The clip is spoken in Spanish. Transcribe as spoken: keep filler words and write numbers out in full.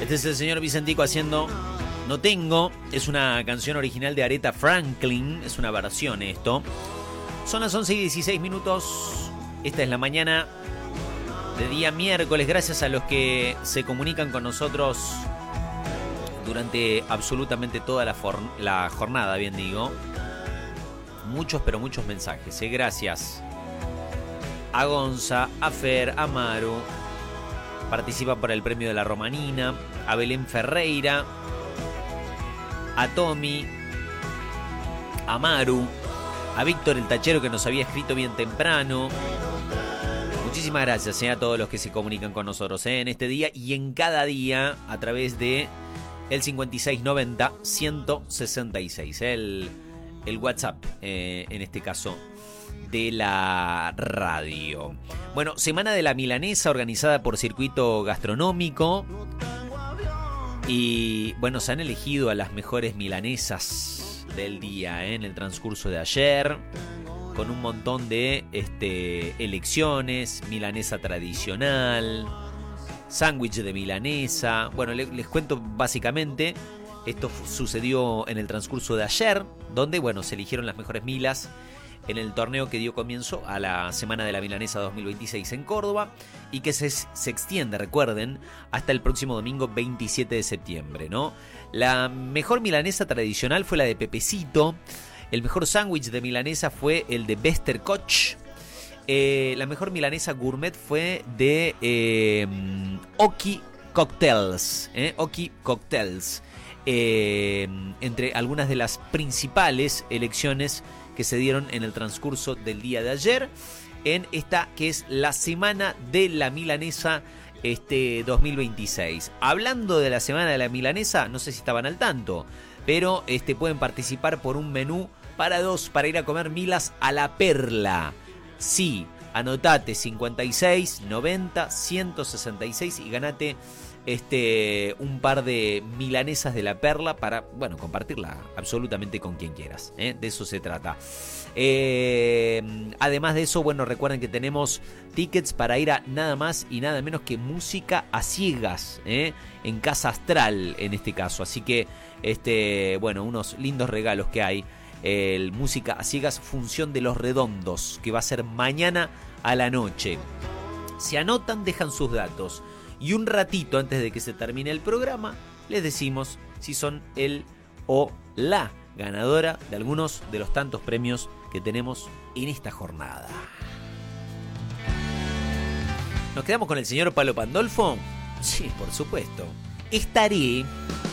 Este es el señor Vicentico haciendo No Tengo. Es una canción original de Aretha Franklin. Es una versión esto. Son las once y dieciséis minutos. Esta es la mañana de día miércoles. Gracias a los que se comunican con nosotros durante absolutamente toda la, for- la jornada, bien digo. Muchos, pero muchos mensajes, ¿eh? Gracias a Gonza, a Fer, a Maru. Participa por el premio de la Romanina. A Belén Ferreira. A Tommy. A Maru. A Víctor el tachero que nos había escrito bien temprano. Muchísimas gracias, ¿eh? A todos los que se comunican con nosotros, ¿eh? En este día y en cada día a través de el cincuenta y seis noventa ciento sesenta y seis, ¿eh? el, el WhatsApp, eh, en este caso, de la radio. Bueno, Semana de la Milanesa organizada por Circuito Gastronómico. Y bueno, se han elegido a las mejores milanesas del día, ¿eh? En el transcurso de ayer, con un montón de este, elecciones. Milanesa tradicional, sándwich de milanesa. Bueno, les, les cuento básicamente. Esto f- sucedió en el transcurso de ayer, donde bueno, se eligieron las mejores milas en el torneo que dio comienzo a la Semana de la Milanesa dos mil veintiséis en Córdoba y que se, se extiende, recuerden, hasta el próximo domingo veintisiete de septiembre, ¿no? La mejor milanesa tradicional fue la de Pepecito. El mejor sándwich de milanesa fue el de Bester Koch. Eh, la mejor milanesa gourmet fue de eh, Oki Cocktails. ¿eh? Oki Cocktails. Eh, entre algunas de las principales elecciones que se dieron en el transcurso del día de ayer, en esta que es la Semana de la Milanesa este dos mil veintiséis. Hablando de la Semana de la Milanesa, no sé si estaban al tanto, pero este, pueden participar por un menú para dos, para ir a comer milas a la Perla. Sí, anotate cincuenta y seis noventa ciento sesenta y seis y ganate este, un par de milanesas de la Perla para, bueno, compartirla absolutamente con quien quieras, ¿eh? De eso se trata. Eh, además de eso, bueno, recuerden que tenemos tickets para ir a nada más y nada menos que Música a Ciegas, ¿eh? En Casa Astral, en este caso. Así que, este, bueno, unos lindos regalos que hay. El Música a Ciegas, función de Los Redondos, que va a ser mañana a la noche. Se anotan, dejan sus datos y un ratito antes de que se termine el programa les decimos si son el o la ganadora de algunos de los tantos premios que tenemos en esta jornada. ¿Nos quedamos con el señor Palo Pandolfo? Sí, por supuesto. Estaré